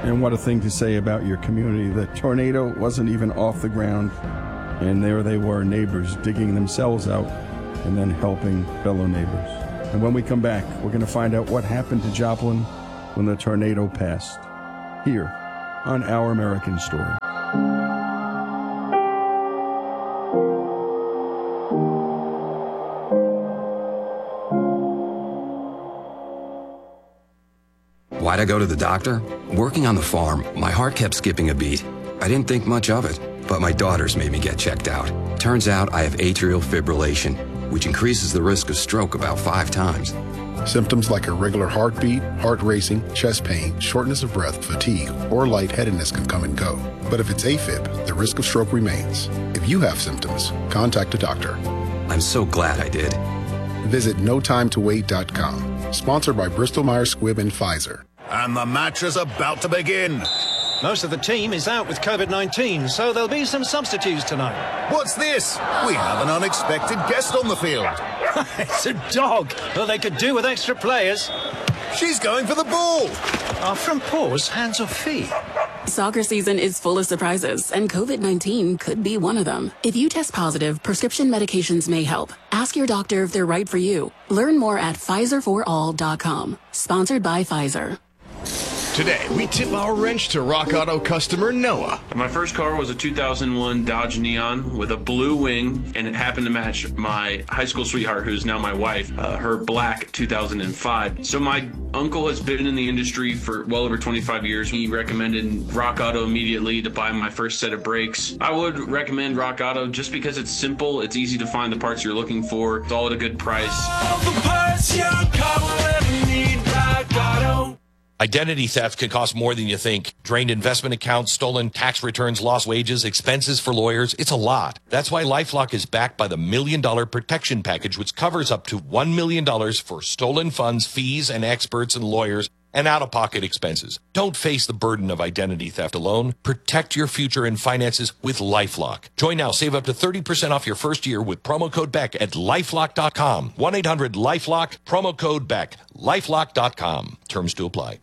And what a thing to say about your community. The tornado wasn't even off the ground, and there they were, neighbors digging themselves out and then helping fellow neighbors. And when we come back, we're going to find out what happened to Joplin when the tornado passed, here on Our American Story. Why'd I go to the doctor? Working on the farm, my heart kept skipping a beat. I didn't think much of it, but my daughters made me get checked out. Turns out I have atrial fibrillation, which increases the risk of stroke about 5 times. Symptoms like irregular heartbeat, heart racing, chest pain, shortness of breath, fatigue, or lightheadedness can come and go. But if it's AFib, the risk of stroke remains. If you have symptoms, contact a doctor. I'm so glad I did. Visit notimetowait.com. Sponsored by Bristol-Myers Squibb and Pfizer. And the match is about to begin. Most of the team is out with COVID-19, so there'll be some substitutes tonight. What's this? We have an unexpected guest on the field. It's a dog. Well, they could do with extra players. She's going for the ball. From paws, hands or feet? Soccer season is full of surprises, and COVID-19 could be one of them. If you test positive, prescription medications may help. Ask your doctor if they're right for you. Learn more at PfizerForAll.com. Sponsored by Pfizer. Today, we tip our wrench to Rock Auto customer Noah. My first car was a 2001 Dodge Neon with a blue wing, and it happened to match my high school sweetheart, who's now my wife, her black 2005. So my uncle has been in the industry for well over 25 years. He recommended Rock Auto immediately to buy my first set of brakes. I would recommend Rock Auto just because it's simple, it's easy to find the parts you're looking for, it's all at a good price. All the parts your car will ever need, Rock Auto. Identity theft can cost more than you think. Drained investment accounts, stolen tax returns, lost wages, expenses for lawyers. It's a lot. That's why LifeLock is backed by the $1 Million Protection Package, which covers up to $1 million for stolen funds, fees, and experts and lawyers, and out-of-pocket expenses. Don't face the burden of identity theft alone. Protect your future and finances with LifeLock. Join now. Save up to 30% off your first year with promo code BECK at LifeLock.com. 1-800-LifeLock, promo code BECK, LifeLock.com. Terms to apply.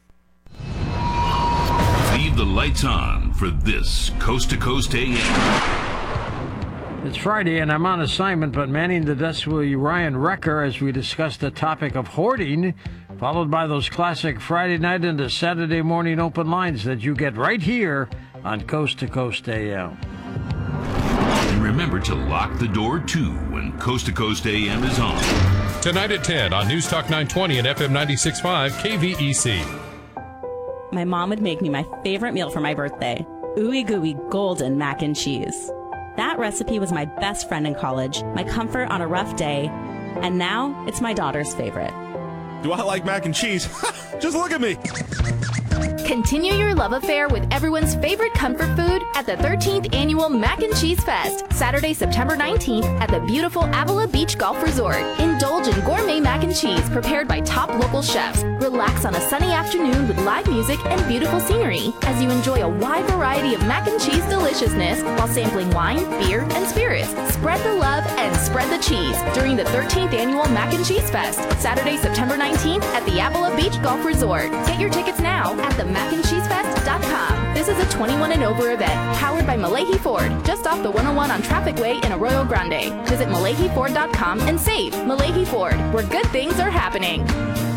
Leave the lights on for this Coast to Coast AM. It's Friday and I'm on assignment, but manning the desk will be Ryan Wrecker as we discuss the topic of hoarding, followed by those classic Friday night into Saturday morning open lines that you get right here on Coast to Coast AM. And remember to lock the door too when Coast to Coast AM is on. Tonight at 10 on News Talk 920 and FM 96.5 KVEC. My mom would make me my favorite meal for my birthday, ooey gooey golden mac and cheese. That recipe was my best friend in college, my comfort on a rough day, and now it's my daughter's favorite. Do I like mac and cheese? Just look at me. Continue your love affair with everyone's favorite comfort food at the 13th Annual Mac and Cheese Fest, Saturday, September 19th at the beautiful Avila Beach Golf Resort. Indulge in gourmet mac and cheese prepared by top local chefs. Relax on a sunny afternoon with live music and beautiful scenery as you enjoy a wide variety of mac and cheese deliciousness while sampling wine, beer, and spirits. Spread the love and spread the cheese during the 13th Annual Mac and Cheese Fest, Saturday, September 19th at the Avila Beach Golf Resort. Get your tickets now at themacandcheesefest.com. This is a 21 and over event, powered by Malahi Ford, just off the 101 on Traffic Way in Arroyo Grande. Visit MalahiFord.com and save. Malahi Ford, where good things are happening.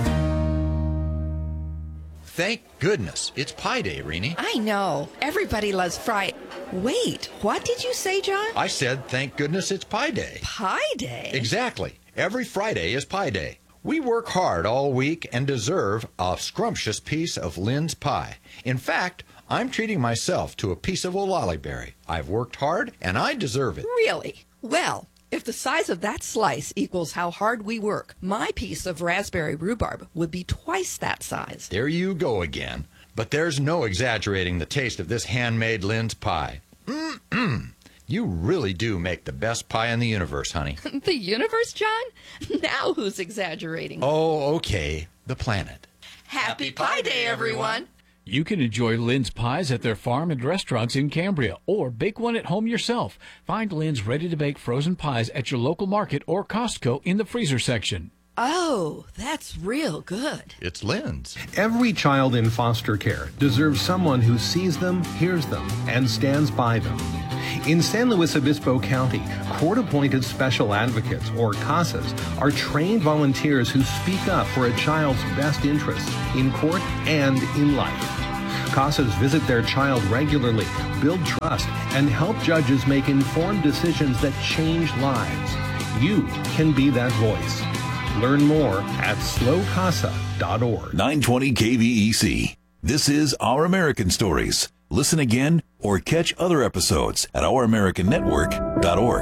Thank goodness. It's Pie Day, Rini. I know. Everybody loves fry. Wait, what did you say, John? I said, thank goodness it's Pie Day. Pie Day? Exactly. Every Friday is Pie Day. We work hard all week and deserve a scrumptious piece of Lynn's pie. In fact, I'm treating myself to a piece of Olaliberry. I've worked hard, and I deserve it. Really? Well, if the size of that slice equals how hard we work, my piece of raspberry rhubarb would be twice that size. There you go again. But there's no exaggerating the taste of this handmade Lynn's pie. You really do make the best pie in the universe, honey. The universe, John? Now who's exaggerating? Oh, okay. The planet. Happy Pie Day, everyone. You can enjoy Lynn's pies at their farm and restaurants in Cambria, or bake one at home yourself. Find Lynn's ready-to-bake frozen pies at your local market or Costco in the freezer section. Oh, that's real good. It's Lynn's. Every child in foster care deserves someone who sees them, hears them, and stands by them. In San Luis Obispo County, court-appointed special advocates, or CASAs, are trained volunteers who speak up for a child's best interests in court and in life. CASAs visit their child regularly, build trust, and help judges make informed decisions that change lives. You can be that voice. Learn more at slowcasa.org. 920 KVEC. This is Our American Stories. Listen again or catch other episodes at ouramericannetwork.org.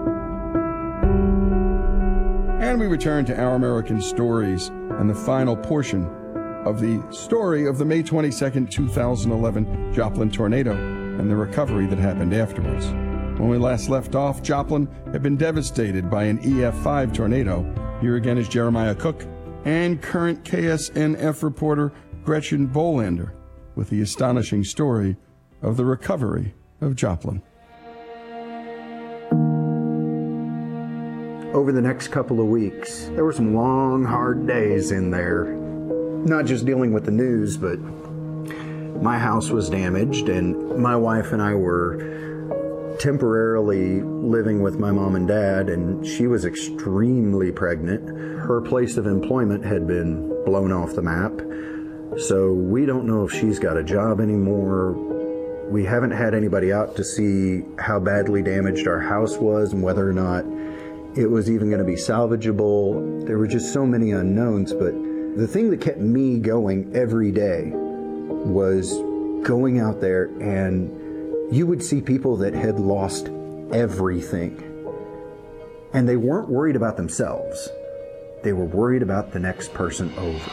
And we return to Our American Stories and the final portion of the story of the May 22nd, 2011 Joplin tornado and the recovery that happened afterwards. When we last left off, Joplin had been devastated by an EF5 tornado. Here again is Jeremiah Cook and current KSNF reporter Gretchen Bolander with the astonishing story of the recovery of Joplin. Over the next couple of weeks, there were some long, hard days in there. Not just dealing with the news, but my house was damaged, and my wife and I were temporarily living with my mom and dad, and she was extremely pregnant. Her place of employment had been blown off the map. So we don't know if she's got a job anymore. We haven't had anybody out to see how badly damaged our house was and whether or not it was even going to be salvageable. There were just so many unknowns, but the thing that kept me going every day was going out there, and you would see people that had lost everything. And they weren't worried about themselves. They were worried about the next person over.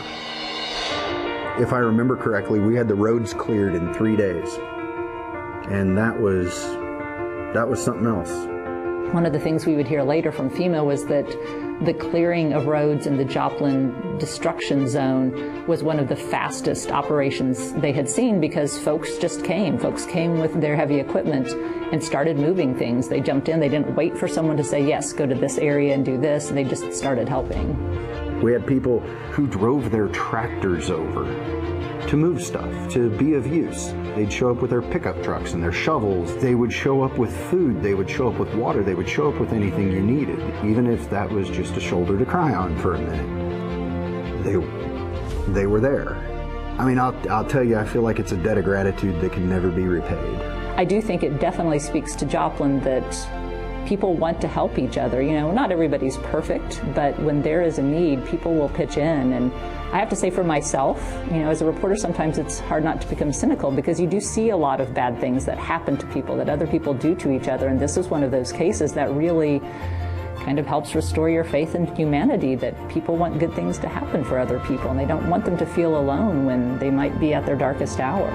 If I remember correctly, we had the roads cleared in 3 days. And that was something else. One of the things we would hear later from FEMA was that the clearing of roads in the Joplin destruction zone was one of the fastest operations they had seen because folks just came. Folks came with their heavy equipment and started moving things. They jumped in. They didn't wait for someone to say, yes, go to this area and do this. They just started helping. We had people who drove their tractors over to move stuff, to be of use. They'd show up with their pickup trucks and their shovels. They would show up with food. They would show up with water. They would show up with anything you needed, even if that was just a shoulder to cry on for a minute. They were there. I mean, I'll tell you, I feel like it's a debt of gratitude that can never be repaid. I do think it definitely speaks to Joplin that people want to help each other. You know, not everybody's perfect, but when there is a need, people will pitch in. And I have to say for myself, you know, as a reporter, sometimes it's hard not to become cynical because you do see a lot of bad things that happen to people, that other people do to each other. And this is one of those cases that really kind of helps restore your faith in humanity, that people want good things to happen for other people and they don't want them to feel alone when they might be at their darkest hour.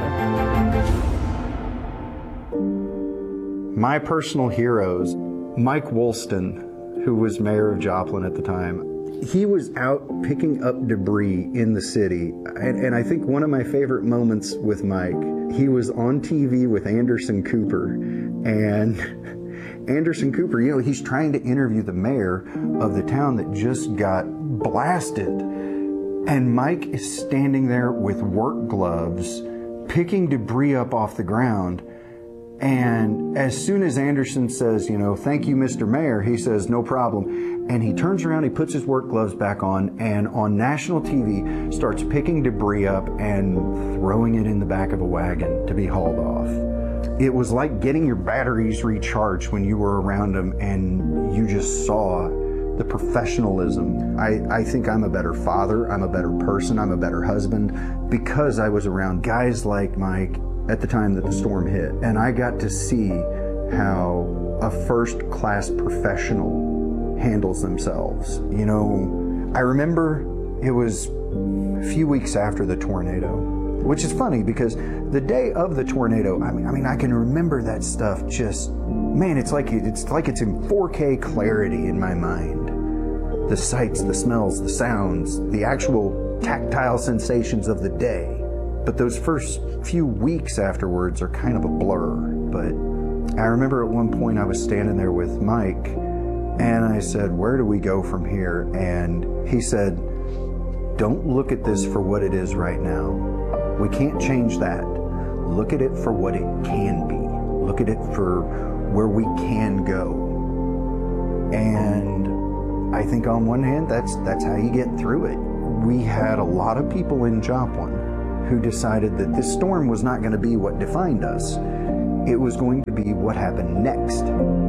My personal heroes, Mike Woolston, who was mayor of Joplin at the time, he was out picking up debris in the city. And I think one of my favorite moments with Mike, he was on TV with Anderson Cooper. And Anderson Cooper, you know, he's trying to interview the mayor of the town that just got blasted. And Mike is standing there with work gloves, picking debris up off the ground. And as soon as Anderson says, you know, thank you, Mr. Mayor, he says, no problem. And he turns around, he puts his work gloves back on, and on national TV starts picking debris up and throwing it in the back of a wagon to be hauled off. It was like getting your batteries recharged when you were around him and you just saw the professionalism. I think I'm a better father, I'm a better person, I'm a better husband because I was around guys like Mike at the time that the storm hit. And I got to see how a first-class professional handles themselves. You know, I remember it was a few weeks after the tornado, which is funny because the day of the tornado, I mean, I can remember that stuff just, man, it's like it's in 4K clarity in my mind. The sights, the smells, the sounds, the actual tactile sensations of the day. But those first few weeks afterwards are kind of a blur. But I remember at one point I was standing there with Mike And I said, where do we go from here? And he said, don't look at this for what it is right now. We can't change that. Look at it for what it can be. Look at it for where we can go. And I think on one hand, that's how you get through it. We had a lot of people in Joplin who decided that this storm was not going to be what defined us. It was going to be what happened next.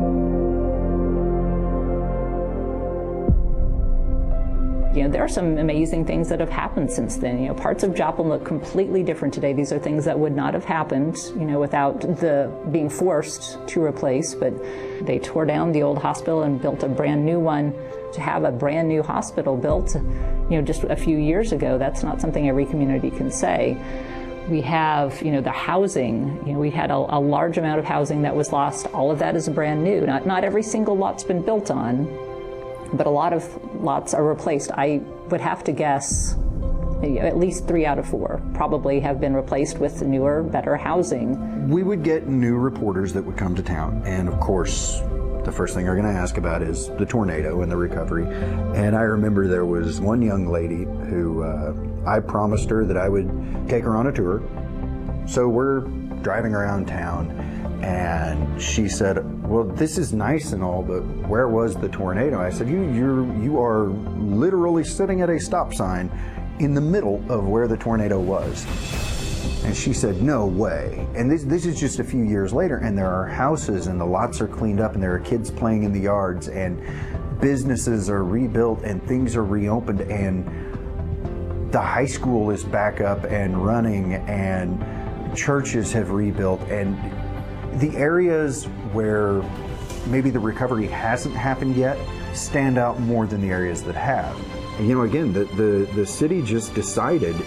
You know, there are some amazing things that have happened since then. You know, parts of Joplin look completely different today. These are things that would not have happened, you know, without the being forced to replace. But they tore down the old hospital and built a brand new one. To have a brand new hospital built, you know, just a few years ago, that's not something every community can say. We have, you know, the housing. You know, we had a large amount of housing that was lost. All of that is brand new. Not every single lot's been built on, but a lot of lots are replaced. I would have to guess at least 3 out of 4 probably have been replaced with newer, better housing. We would get new reporters that would come to town, and of course, the first thing they're going to ask about is the tornado and the recovery. And I remember there was one young lady who I promised her that I would take her on a tour. So we're driving around town, and she said, well, this is nice and all, but where was the tornado? I said, you are literally sitting at a stop sign in the middle of where the tornado was. And she said, no way. And this is just a few years later, and there are houses and the lots are cleaned up and there are kids playing in the yards and businesses are rebuilt and things are reopened and the high school is back up and running and churches have rebuilt, and the areas where maybe the recovery hasn't happened yet stand out more than the areas that have. And, you know, again, the city just decided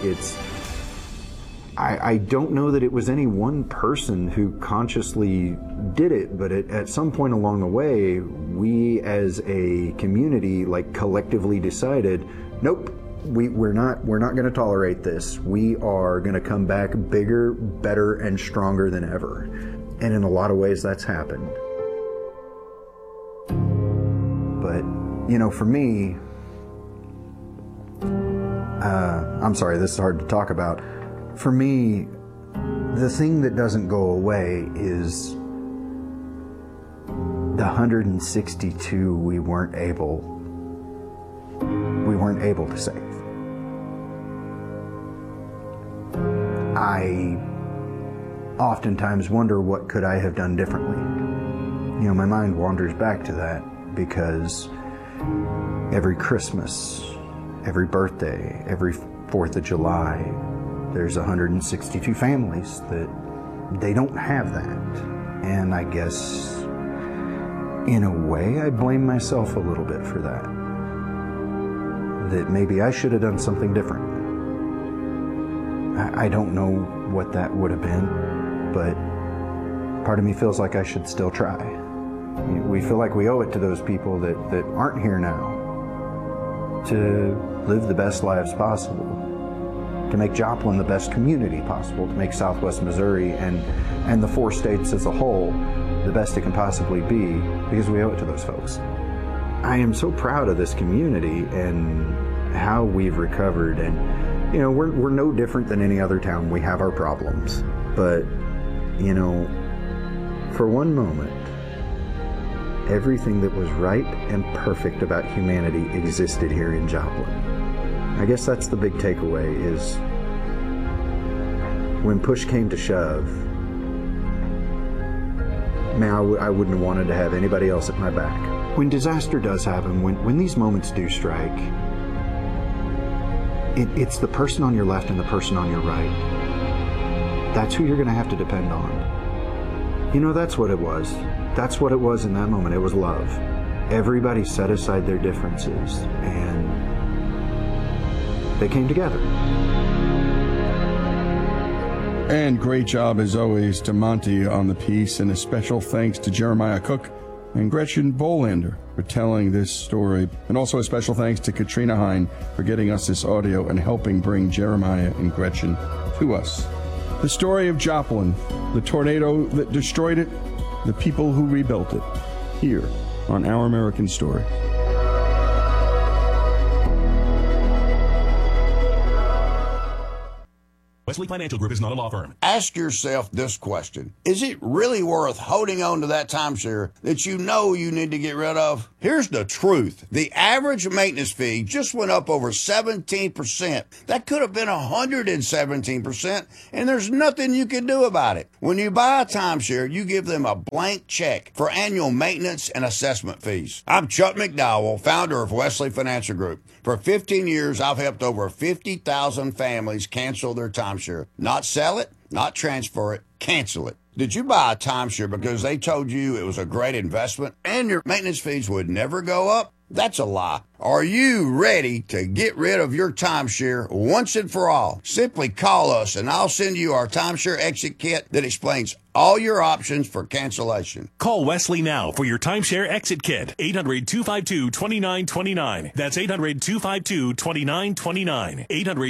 I don't know that it was any one person who consciously did it, but at some point along the way, we as a community collectively decided, nope, we're not going to tolerate this. We are going to come back bigger, better, and stronger than ever. And in a lot of ways, that's happened. But, you know, for me, I'm sorry, this is hard to talk about. For me, the thing that doesn't go away is the 162 we weren't able to save. I oftentimes wonder, what could I have done differently? You know, my mind wanders back to that because every Christmas, every birthday, every 4th of July, there's 162 families that they don't have that. And I guess, in a way, I blame myself a little bit for that. That maybe I should have done something different. I don't know what that would have been, but part of me feels like I should still try. We feel like we owe it to those people that aren't here now to live the best lives possible, to make Joplin the best community possible, to make Southwest Missouri and the 4 states as a whole the best it can possibly be, because we owe it to those folks. I am so proud of this community and how we've recovered, and you know, we're no different than any other town. We have our problems, but you know, for one moment, everything that was right and perfect about humanity existed here in Joplin. I guess that's the big takeaway, is when push came to shove, man, I wouldn't have wanted to have anybody else at my back. When disaster does happen, when these moments do strike, it's the person on your left and the person on your right. That's who you're going to have to depend on. You know, that's what it was. That's what it was in that moment. It was love. Everybody set aside their differences and they came together. And great job, as always, to Monty on the piece, and a special thanks to Jeremiah Cook and Gretchen Bolander for telling this story. And also a special thanks to Katrina Hine for getting us this audio and helping bring Jeremiah and Gretchen to us. The story of Joplin, the tornado that destroyed it, the people who rebuilt it, here on Our American Stories. Wesley Financial Group is not a law firm. Ask yourself this question. Is it really worth holding on to that timeshare that you know you need to get rid of? Here's the truth. The average maintenance fee just went up over 17%. That could have been 117%, and there's nothing you can do about it. When you buy a timeshare, you give them a blank check for annual maintenance and assessment fees. I'm Chuck McDowell, founder of Wesley Financial Group. For 15 years, I've helped over 50,000 families cancel their timeshare. Not sell it, not transfer it, cancel it. Did you buy a timeshare because they told you it was a great investment and your maintenance fees would never go up? That's a lie. Are you ready to get rid of your timeshare once and for all? Simply call us and I'll send you our timeshare exit kit that explains all your options for cancellation. Call Wesley now for your timeshare exit kit. 800-252-2929. That's 800-252-2929.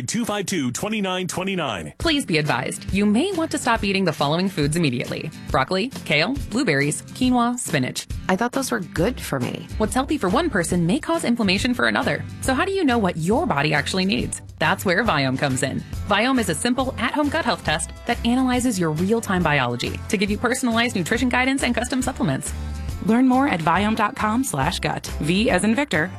800-252-2929. Please be advised, you may want to stop eating the following foods immediately: broccoli, kale, blueberries, quinoa, spinach. I thought those were good for me. What's healthy for one person may cause inflammation for another. So how do you know what your body actually needs? That's where Viome comes in. Viome is a simple at-home gut health test that analyzes your real-time biology to give you personalized nutrition guidance and custom supplements. Learn more at Viome.com/gut. V as in Victor,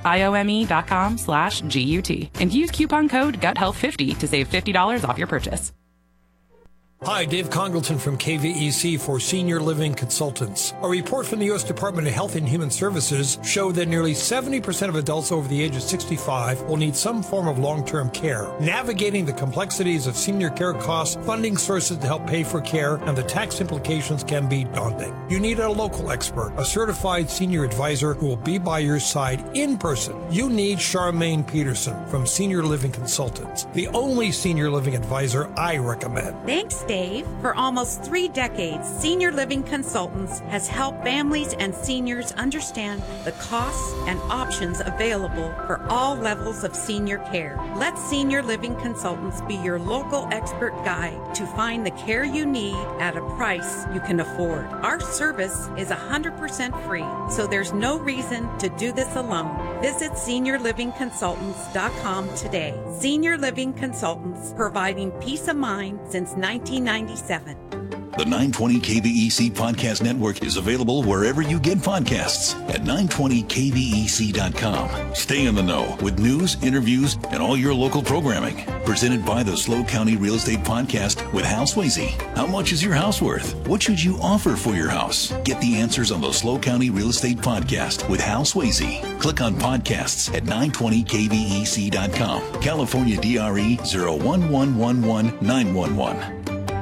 IOME.com/GUT. And use coupon code GUTHEALTH50 to save $50 off your purchase. Hi, Dave Congleton from KVEC for Senior Living Consultants. A report from the U.S. Department of Health and Human Services showed that nearly 70% of adults over the age of 65 will need some form of long-term care. Navigating the complexities of senior care costs, funding sources to help pay for care, and the tax implications can be daunting. You need a local expert, a certified senior advisor who will be by your side in person. You need Charmaine Peterson from Senior Living Consultants, the only senior living advisor I recommend. Thanks, Dave. For almost 3 decades, Senior Living Consultants has helped families and seniors understand the costs and options available for all levels of senior care. Let Senior Living Consultants be your local expert guide to find the care you need at a price you can afford. Our service is 100% free, so there's no reason to do this alone. Visit SeniorLivingConsultants.com today. Senior Living Consultants, providing peace of mind since 1997. The 920 KVEC Podcast Network is available wherever you get podcasts at 920kvec.com. Stay in the know with news, interviews, and all your local programming. Presented by the SLO County Real Estate Podcast with Hal Swayze. How much is your house worth? What should you offer for your house? Get the answers on the SLO County Real Estate Podcast with Hal Swayze. Click on podcasts at 920kvec.com. California DRE 01111-911.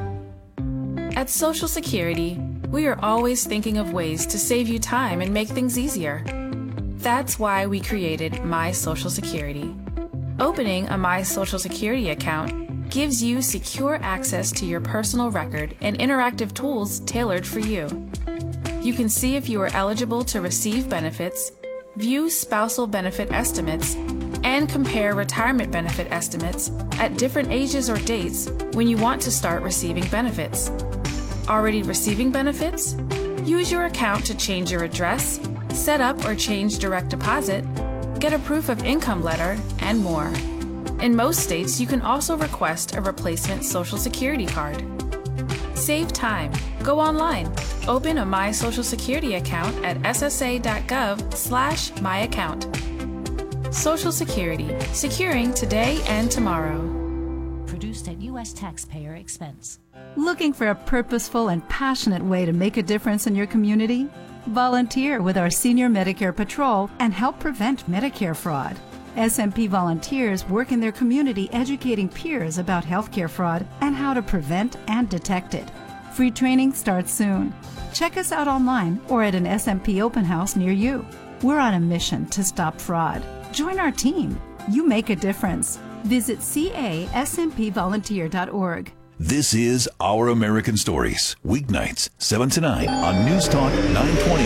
At Social Security, we are always thinking of ways to save you time and make things easier. That's why we created My Social Security. Opening a My Social Security account gives you secure access to your personal record and interactive tools tailored for you. You can see if you are eligible to receive benefits, view spousal benefit estimates, and compare retirement benefit estimates at different ages or dates when you want to start receiving benefits. Already receiving benefits? Use your account to change your address, set up or change direct deposit, get a proof of income letter, and more. In most states, you can also request a replacement Social Security card. Save time. Go online. Open a My Social Security account at ssa.gov/myaccount. Social Security. Securing today and tomorrow. Produced at U.S. taxpayer expense. Looking for a purposeful and passionate way to make a difference in your community? Volunteer with our Senior Medicare Patrol and help prevent Medicare fraud. SMP volunteers work in their community educating peers about healthcare fraud and how to prevent and detect it. Free training starts soon. Check us out online or at an SMP open house near you. We're on a mission to stop fraud. Join our team. You make a difference. Visit casmpvolunteer.org. This is Our American Stories, weeknights, 7 to 9 on News Talk 920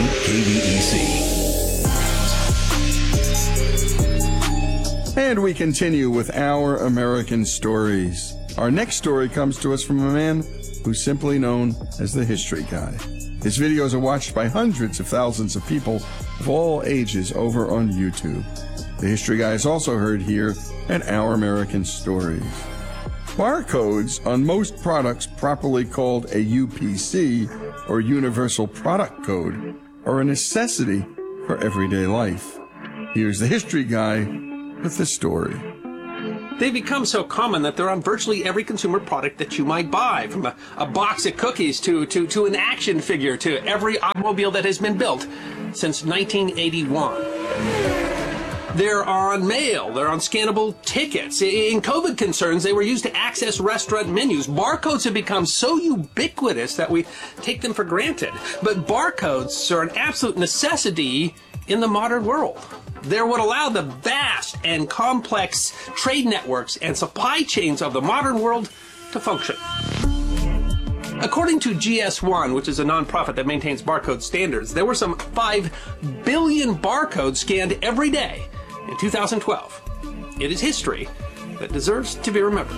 KVEC. And we continue with Our American Stories. Our next story comes to us from a man who's simply known as the History Guy. His videos are watched by hundreds of thousands of people of all ages over on YouTube. The History Guy is also heard here at Our American Stories. Barcodes on most products properly called a UPC, or Universal Product Code, are a necessity for everyday life. Here's the History Guy with the story. They've become so common that they're on virtually every consumer product that you might buy, from a box of cookies to an action figure to every automobile that has been built since 1981. They're on mail. They're on scannable tickets. In COVID concerns, they were used to access restaurant menus. Barcodes have become so ubiquitous that we take them for granted. But barcodes are an absolute necessity in the modern world. They're what allow the vast and complex trade networks and supply chains of the modern world to function. According to GS1, which is a nonprofit that maintains barcode standards, there were some 5 billion barcodes scanned every day in 2012. It is history that deserves to be remembered.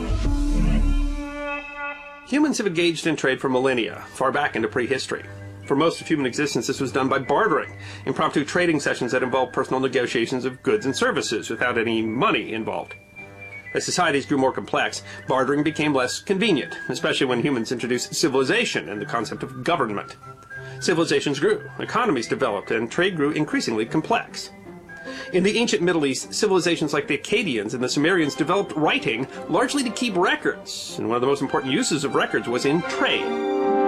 Humans have engaged in trade for millennia, far back into prehistory. For most of human existence, this was done by bartering, impromptu trading sessions that involved personal negotiations of goods and services without any money involved. As societies grew more complex, bartering became less convenient, especially when humans introduced civilization and the concept of government. Civilizations grew, economies developed, and trade grew increasingly complex. In the ancient Middle East, civilizations like the Akkadians and the Sumerians developed writing largely to keep records, and one of the most important uses of records was in trade.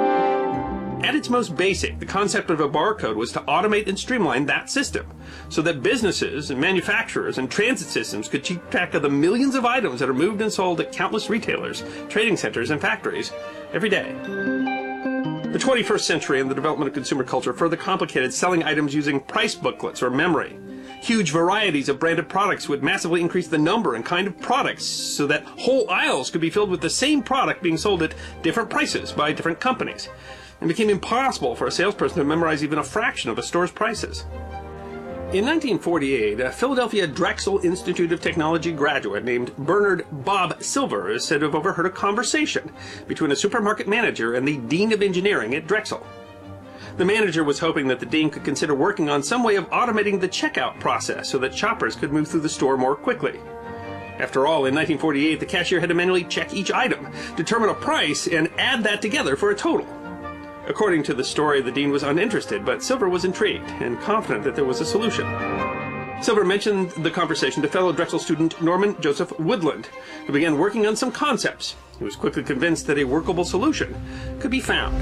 At its most basic, the concept of a barcode was to automate and streamline that system, so that businesses and manufacturers and transit systems could keep track of the millions of items that are moved and sold at countless retailers, trading centers, and factories every day. The 21st century and the development of consumer culture further complicated selling items using price booklets or memory. Huge varieties of branded products would massively increase the number and kind of products so that whole aisles could be filled with the same product being sold at different prices by different companies. It became impossible for a salesperson to memorize even a fraction of a store's prices. In 1948, a Philadelphia Drexel Institute of Technology graduate named Bernard Bob Silver is said to have overheard a conversation between a supermarket manager and the dean of engineering at Drexel. The manager was hoping that the dean could consider working on some way of automating the checkout process so that shoppers could move through the store more quickly. After all, in 1948, the cashier had to manually check each item, determine a price, and add that together for a total. According to the story, the dean was uninterested, but Silver was intrigued and confident that there was a solution. Silver mentioned the conversation to fellow Drexel student Norman Joseph Woodland, who began working on some concepts. He was quickly convinced that a workable solution could be found.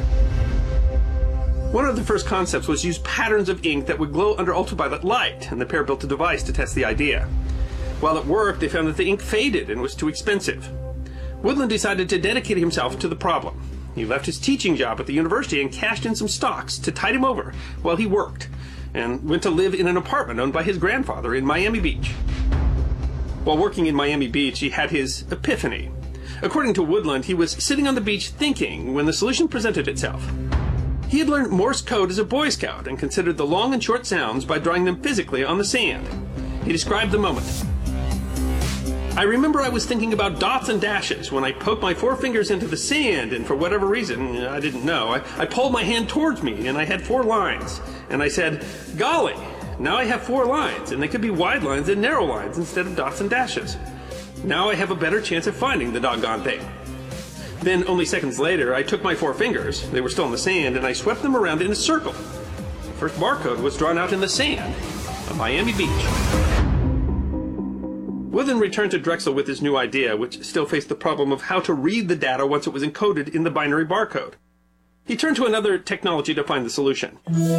One of the first concepts was to use patterns of ink that would glow under ultraviolet light, and the pair built a device to test the idea. While it worked, they found that the ink faded and was too expensive. Woodland decided to dedicate himself to the problem. He left his teaching job at the university and cashed in some stocks to tide him over while he worked, and went to live in an apartment owned by his grandfather in Miami Beach. While working in Miami Beach, he had his epiphany. According to Woodland, he was sitting on the beach thinking when the solution presented itself. He had learned Morse code as a Boy Scout and considered the long and short sounds by drawing them physically on the sand. He described the moment. I remember I was thinking about dots and dashes when I poked my forefingers into the sand, and for whatever reason, I didn't know, I pulled my hand towards me and I had 4 lines. And I said, golly, now I have 4 lines, and they could be wide lines and narrow lines instead of dots and dashes. Now I have a better chance of finding the doggone thing. Then, only seconds later, I took my 4 fingers, they were still in the sand, and I swept them around in a circle. The first barcode was drawn out in the sand of Miami Beach. Woodland returned to Drexel with his new idea, which still faced the problem of how to read the data once it was encoded in the binary barcode. He turned to another technology to find the solution.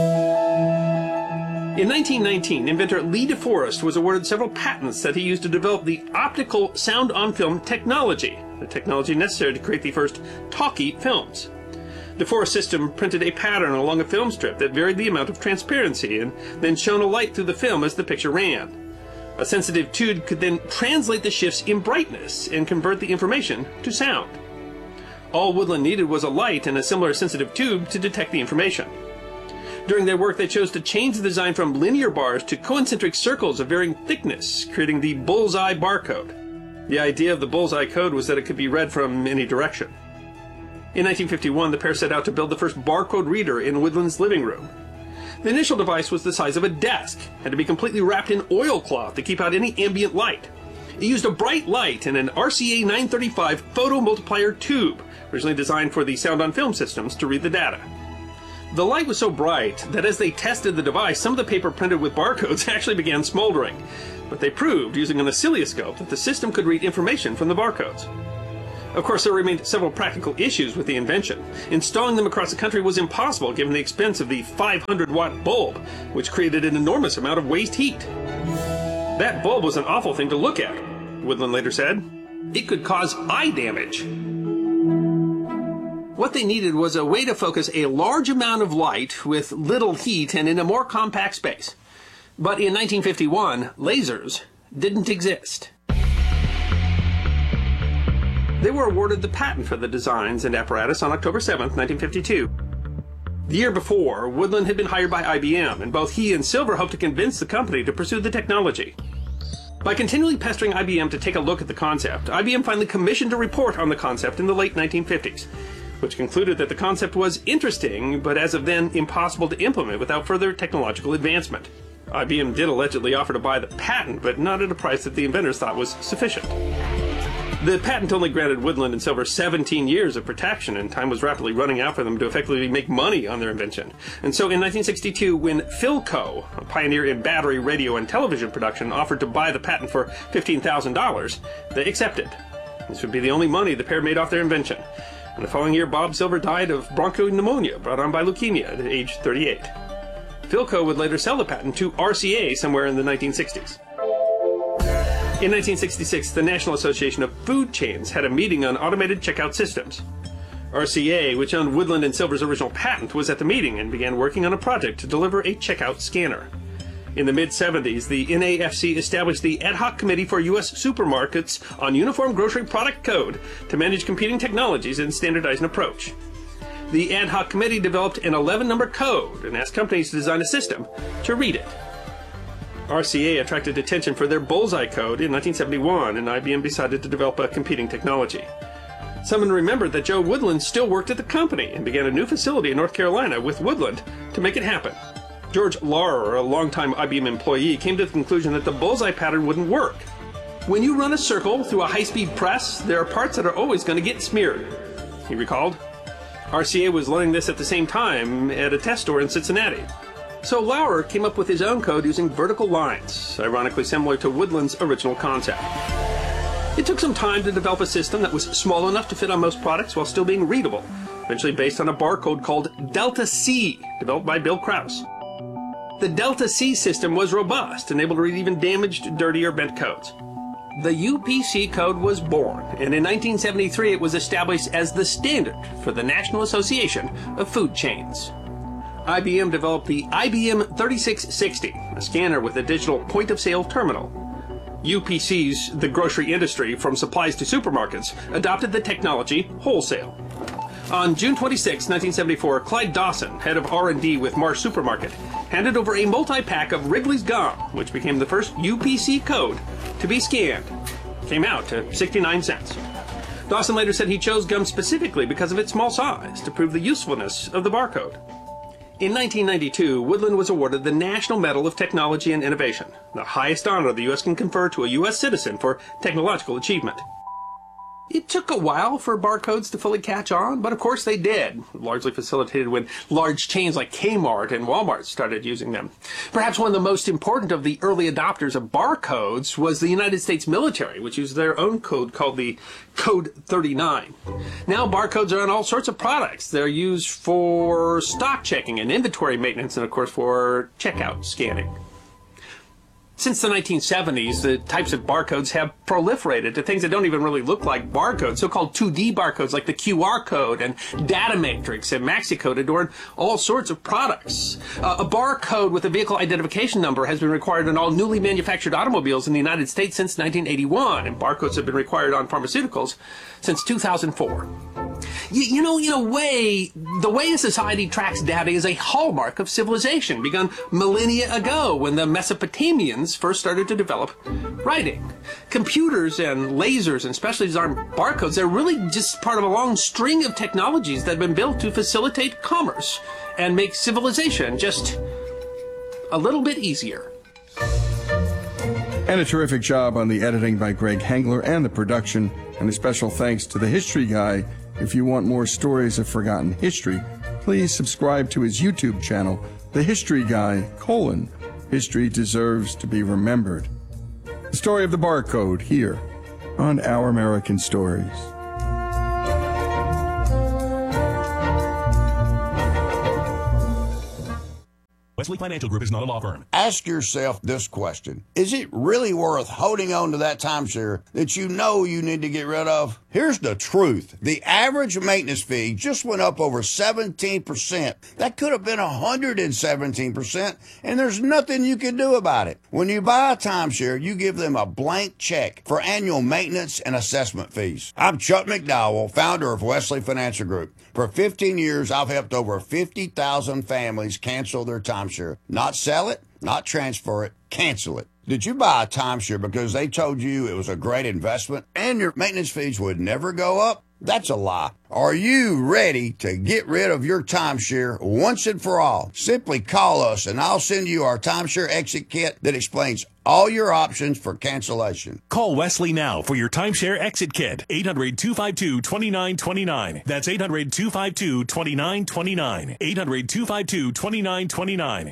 In 1919, inventor Lee DeForest was awarded several patents that he used to develop the optical sound-on-film technology, the technology necessary to create the first talkie films. DeForest's system printed a pattern along a film strip that varied the amount of transparency and then shone a light through the film as the picture ran. A sensitive tube could then translate the shifts in brightness and convert the information to sound. All Woodland needed was a light and a similar sensitive tube to detect the information. During their work, they chose to change the design from linear bars to concentric circles of varying thickness, creating the bullseye barcode. The idea of the bullseye code was that it could be read from any direction. In 1951, the pair set out to build the first barcode reader in Woodland's living room. The initial device was the size of a desk, had to be completely wrapped in oilcloth to keep out any ambient light. It used a bright light and an RCA 935 photomultiplier tube, originally designed for the sound on film systems to read the data. The light was so bright that as they tested the device, some of the paper printed with barcodes actually began smoldering. But they proved, using an oscilloscope, that the system could read information from the barcodes. Of course, there remained several practical issues with the invention. Installing them across the country was impossible given the expense of the 500-watt bulb, which created an enormous amount of waste heat. That bulb was an awful thing to look at, Woodland later said. It could cause eye damage. What they needed was a way to focus a large amount of light with little heat and in a more compact space. But in 1951, lasers didn't exist. They were awarded the patent for the designs and apparatus on October 7, 1952. The year before, Woodland had been hired by IBM, and both he and Silver hoped to convince the company to pursue the technology. By continually pestering IBM to take a look at the concept, IBM finally commissioned a report on the concept in the late 1950s, which concluded that the concept was interesting, but as of then impossible to implement without further technological advancement. IBM did allegedly offer to buy the patent, but not at a price that the inventors thought was sufficient. The patent only granted Woodland and Silver 17 years of protection, and time was rapidly running out for them to effectively make money on their invention. And so in 1962, when Philco, a pioneer in battery, radio, and television production, offered to buy the patent for $15,000, they accepted. This would be the only money the pair made off their invention. And the following year, Bob Silver died of bronchopneumonia brought on by leukemia at age 38. Philco would later sell the patent to RCA somewhere in the 1960s. In 1966, the National Association of Food Chains had a meeting on automated checkout systems. RCA, which owned Woodland and Silver's original patent, was at the meeting and began working on a project to deliver a checkout scanner. In the mid-70s, the NAFC established the Ad Hoc Committee for U.S. Supermarkets on Uniform Grocery Product Code to manage competing technologies and standardize an approach. The Ad Hoc Committee developed an 11-number code and asked companies to design a system to read it. RCA attracted attention for their Bullseye code in 1971, and IBM decided to develop a competing technology. Someone remembered that Joe Woodland still worked at the company and began a new facility in North Carolina with Woodland to make it happen. George Laurer, a longtime IBM employee, came to the conclusion that the Bullseye pattern wouldn't work. When you run a circle through a high-speed press, there are parts that are always going to get smeared, he recalled. RCA was learning this at the same time at a test store in Cincinnati. So Laurer came up with his own code using vertical lines, ironically similar to Woodland's original concept. It took some time to develop a system that was small enough to fit on most products while still being readable, eventually based on a barcode called Delta C, developed by Bill Krause. The Delta C system was robust and able to read even damaged, dirty, or bent codes. The UPC code was born, and in 1973 it was established as the standard for the National Association of Food Chains. IBM developed the IBM 3660, a scanner with a digital point-of-sale terminal. UPCs, the grocery industry, from supplies to supermarkets, adopted the technology wholesale. On June 26, 1974, Clyde Dawson, head of R&D with Marsh Supermarket, handed over a multi-pack of Wrigley's Gum, which became the first UPC code to be scanned. Came out to 69 cents. Dawson later said he chose gum specifically because of its small size to prove the usefulness of the barcode. In 1992, Woodland was awarded the National Medal of Technology and Innovation, the highest honor the U.S. can confer to a U.S. citizen for technological achievement. It took a while for barcodes to fully catch on, but of course they did, largely facilitated when large chains like Kmart and Walmart started using them. Perhaps one of the most important of the early adopters of barcodes was the United States military, which used their own code called the Code 39. Now barcodes are on all sorts of products. They're used for stock checking and inventory maintenance, and of course for checkout scanning. Since the 1970s, the types of barcodes have proliferated to things that don't even really look like barcodes, so-called 2D barcodes like the QR code and Data Matrix and MaxiCode adorn all sorts of products. A barcode with a vehicle identification number has been required on all newly manufactured automobiles in the United States since 1981, and barcodes have been required on pharmaceuticals since 2004. You know, in a way, the way a society tracks data is a hallmark of civilization, begun millennia ago when the Mesopotamians first started to develop writing. Computers and lasers and specially designed barcodes, they're really just part of a long string of technologies that have been built to facilitate commerce and make civilization just a little bit easier. And a terrific job on the editing by Greg Hengler and the production. And a special thanks to the History Guy. If you want more stories of forgotten history, please subscribe to his YouTube channel, The History Guy, History Deserves to be Remembered. The story of the barcode here on Our American Stories. Wesley Financial Group is not a law firm. Ask yourself this question. Is it really worth holding on to that timeshare that you know you need to get rid of? Here's the truth. The average maintenance fee just went up over 17%. That could have been 117%, and there's nothing you can do about it. When you buy a timeshare, you give them a blank check for annual maintenance and assessment fees. I'm Chuck McDowell, founder of Wesley Financial Group. For 15 years, I've helped over 50,000 families cancel their timeshare. Not sell it, not transfer it, cancel it. Did you buy a timeshare because they told you it was a great investment and your maintenance fees would never go up? That's a lie. Are you ready to get rid of your timeshare once and for all? Simply call us and I'll send you our timeshare exit kit that explains all your options for cancellation. Call Wesley now for your timeshare exit kit. 800-252-2929. That's 800-252-2929. 800-252-2929.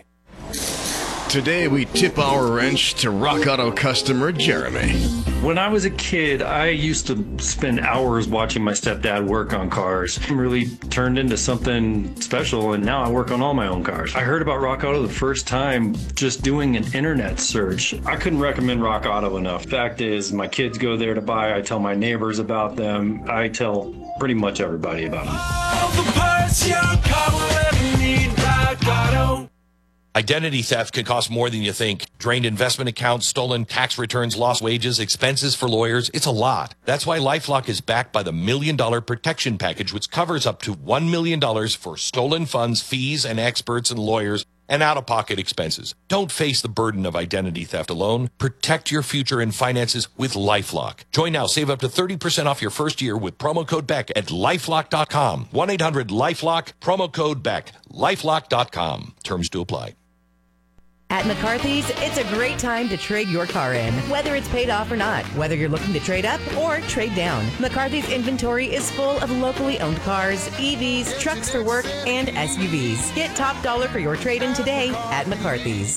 Today we tip our wrench to Rock Auto customer Jeremy. When I was a kid, I used to spend hours watching my stepdad work on cars. It really turned into something special, and now I work on all my own cars. I heard about Rock Auto the first time just doing an internet search. I couldn't recommend Rock Auto enough. Fact is, my kids go there to buy. I tell my neighbors about them. I tell pretty much everybody about them. All the parts your car will ever need, Rock Auto. Identity theft can cost more than you think. Drained investment accounts, stolen tax returns, lost wages, expenses for lawyers. It's a lot. That's why LifeLock is backed by the $1 Million Protection Package, which covers up to $1 million for stolen funds, fees, and experts and lawyers, and out-of-pocket expenses. Don't face the burden of identity theft alone. Protect your future and finances with LifeLock. Join now. Save up to 30% off your first year with promo code BECK at LifeLock.com. 1-800-LifeLock, promo code BECK. LifeLock.com. Terms do apply. At McCarthy's, it's a great time to trade your car in, whether it's paid off or not, whether you're looking to trade up or trade down. McCarthy's inventory is full of locally owned cars, EVs, trucks for work, and SUVs. Get top dollar for your trade-in today at McCarthy's.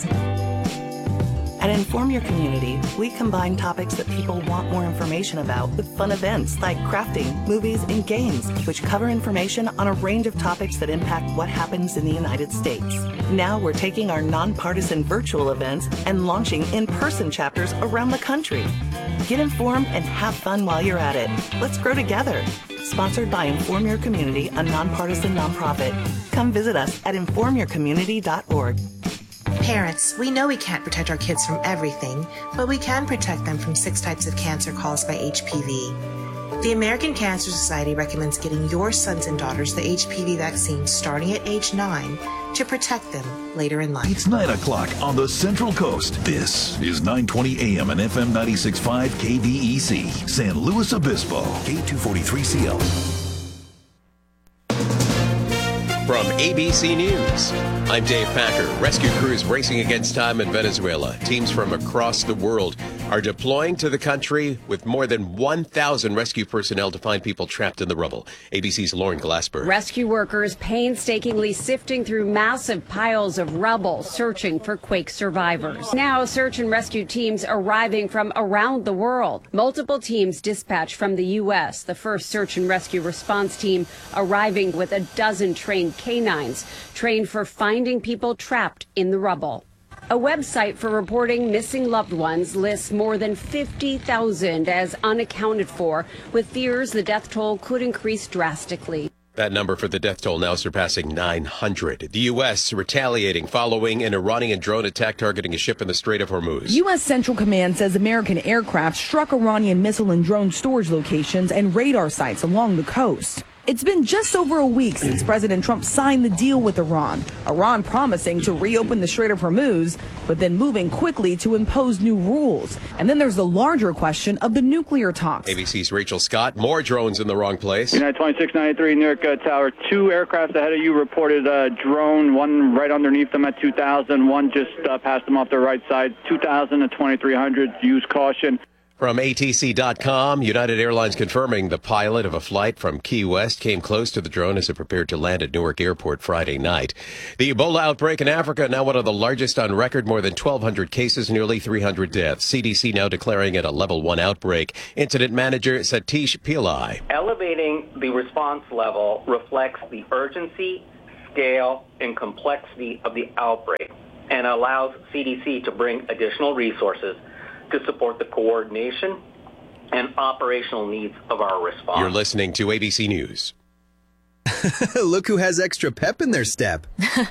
At Inform Your Community, we combine topics that people want more information about with fun events like crafting, movies, and games, which cover information on a range of topics that impact what happens in the United States. Now we're taking our nonpartisan virtual events and launching in-person chapters around the country. Get informed and have fun while you're at it. Let's grow together. Sponsored by Inform Your Community, a nonpartisan nonprofit. Come visit us at informyourcommunity.org. Parents, we know we can't protect our kids from everything, but we can protect them from 6 types of cancer caused by HPV. The American Cancer Society recommends getting your sons and daughters the HPV vaccine starting at age 9 to protect them later in life. It's 9 o'clock on the Central Coast. This is 920 AM and FM 96.5 KVEC, San Luis Obispo, K243CL. From ABC News, I'm Dave Packer. Rescue crews racing against time in Venezuela. Teams from across the world are deploying to the country with more than 1,000 rescue personnel to find people trapped in the rubble. ABC's Lauren Glasper. Rescue workers painstakingly sifting through massive piles of rubble, searching for quake survivors. Now, search and rescue teams arriving from around the world. Multiple teams dispatched from the U.S., the first search and rescue response team arriving with a dozen trained canines, trained for finding people trapped in the rubble. A website for reporting missing loved ones lists more than 50,000 as unaccounted for, with fears the death toll could increase drastically. That number for the death toll now surpassing 900. The U.S. retaliating following an Iranian drone attack targeting a ship in the Strait of Hormuz. U.S. Central Command says American aircraft struck Iranian missile and drone storage locations and radar sites along the coast. It's been just over a week since President Trump signed the deal with Iran. Iran promising to reopen the Strait of Hormuz, but then moving quickly to impose new rules. And then there's the larger question of the nuclear talks. ABC's Rachel Scott, more drones in the wrong place. United 2693, Newark Tower. 2 aircraft ahead of you reported a drone, one right underneath them at 2,000, one just past them off their right side, 2,000 and 2,300. Use caution. From ATC.com, United Airlines confirming the pilot of a flight from Key West came close to the drone as it prepared to land at Newark Airport Friday night. The Ebola outbreak in Africa, now one of the largest on record, more than 1,200 cases, nearly 300 deaths. CDC now declaring it a level 1 outbreak. Incident manager Satish Pillai. Elevating the response level reflects the urgency, scale, and complexity of the outbreak and allows CDC to bring additional resources to support the coordination and operational needs of our response. You're listening to ABC News. Look who has extra pep in their step.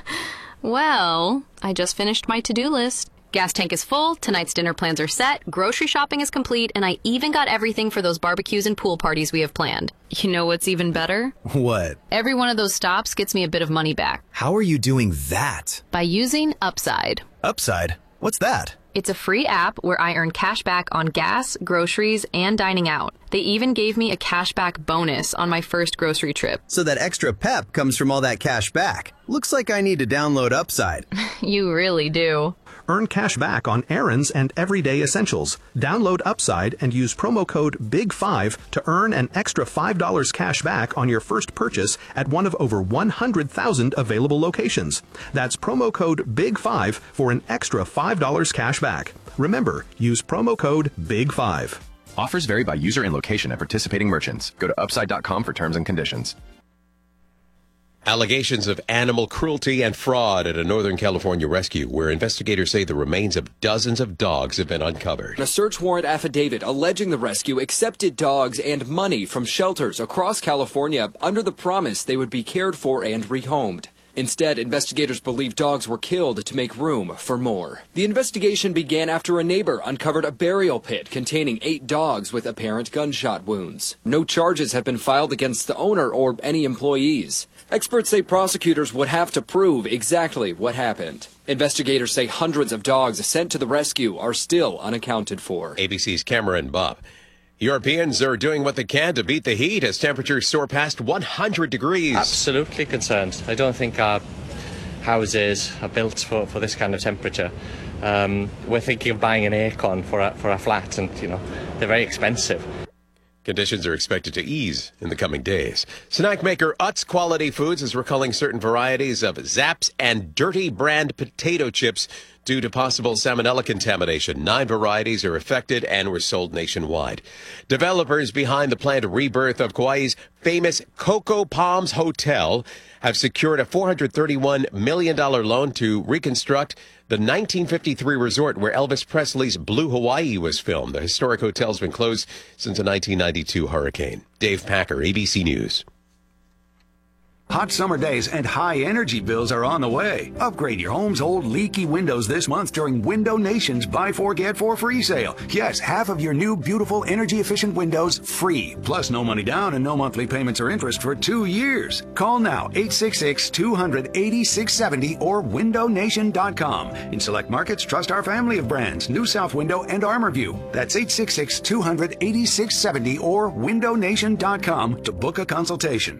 Well, I just finished my to-do list. Gas tank is full, tonight's dinner plans are set, grocery shopping is complete, and I even got everything for those barbecues and pool parties we have planned. You know what's even better? What? Every one of those stops gets me a bit of money back. How are you doing that? By using Upside. Upside? What's that? It's a free app where I earn cash back on gas, groceries, and dining out. They even gave me a cashback bonus on my first grocery trip. So that extra pep comes from all that cash back. Looks like I need to download Upside. You really do. Earn cash back on errands and everyday essentials. Download Upside and use promo code BIG5 to earn an extra $5 cash back on your first purchase at one of over 100,000 available locations. That's promo code BIG5 for an extra $5 cash back. Remember, use promo code BIG5. Offers vary by user and location at participating merchants. Go to upside.com for terms and conditions. Allegations of animal cruelty and fraud at a Northern California rescue where investigators say the remains of dozens of dogs have been uncovered. A search warrant affidavit alleging the rescue accepted dogs and money from shelters across California under the promise they would be cared for and rehomed. Instead, investigators believe dogs were killed to make room for more. The investigation began after a neighbor uncovered a burial pit containing 8 dogs with apparent gunshot wounds. No charges have been filed against the owner or any employees. Experts say prosecutors would have to prove exactly what happened. Investigators say hundreds of dogs sent to the rescue are still unaccounted for. ABC's Cameron Bob. Europeans are doing what they can to beat the heat as temperatures soar past 100 degrees. Absolutely concerned. I don't think our houses are built for this kind of temperature. We're thinking of buying an aircon for our flat, and they're very expensive. Conditions are expected to ease in the coming days. Snack maker Utz Quality Foods is recalling certain varieties of Zapp's and Dirty brand potato chips due to possible salmonella contamination. 9 varieties are affected and were sold nationwide. Developers behind the planned rebirth of Kauai's famous Coco Palms Hotel have secured a $431 million loan to reconstruct the 1953 resort where Elvis Presley's Blue Hawaii was filmed. The historic hotel's been closed since the 1992 hurricane. Dave Packer, ABC News. Hot summer days and high energy bills are on the way. Upgrade your home's old leaky windows this month during Window Nation's Buy 4 Get 4 free sale. Yes, half of your new beautiful energy efficient windows free. Plus no money down and no monthly payments or interest for 2 years. Call now 866-200-8670 or windownation.com. In select markets, trust our family of brands, New South Window and ArmorView. That's 866-200-8670 or windownation.com to book a consultation.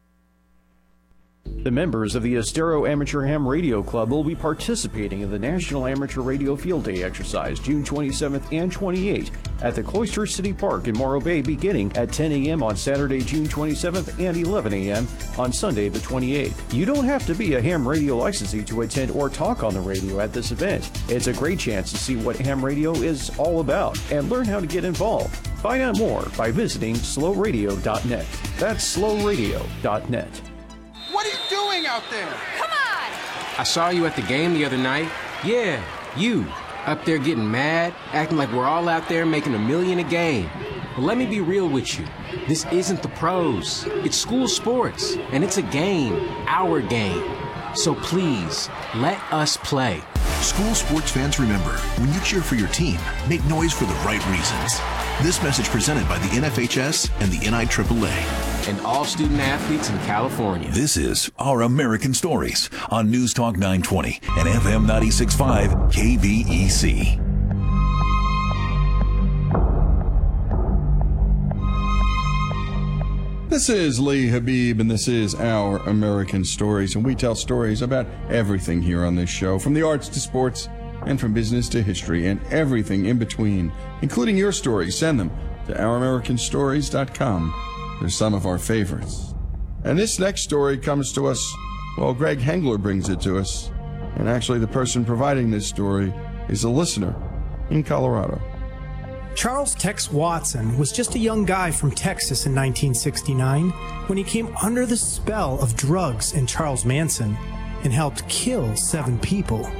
The members of the Estero Amateur Ham Radio Club will be participating in the National Amateur Radio Field Day exercise June 27th and 28th at the Cloister City Park in Morro Bay beginning at 10 a.m. on Saturday, June 27th and 11 a.m. on Sunday, the 28th. You don't have to be a ham radio licensee to attend or talk on the radio at this event. It's a great chance to see what ham radio is all about and learn how to get involved. Find out more by visiting slowradio.net. That's slowradio.net. What are you doing out there? Come on! I saw you at the game the other night. Yeah, you. Up there getting mad, acting like we're all out there making $1 million a game. But let me be real with you. This isn't the pros. It's school sports, and it's a game, our game. So please, let us play. School sports fans, remember, when you cheer for your team, make noise for the right reasons. This message presented by the NFHS and the NIAAA. and all student athletes in California. This is Our American Stories on News Talk 920 and FM 96.5 KVEC. This is Lee Habib, and this is Our American Stories, and we tell stories about everything here on this show, from the arts to sports, and from business to history, and everything in between, including your stories. Send them to ouramericanstories.com. They're some of our favorites. And this next story comes to us, well, Greg Hengler brings it to us, and actually the person providing this story is a listener in Colorado. Charles Tex Watson was just a young guy from Texas in 1969 when he came under the spell of drugs and Charles Manson and helped kill 7 people.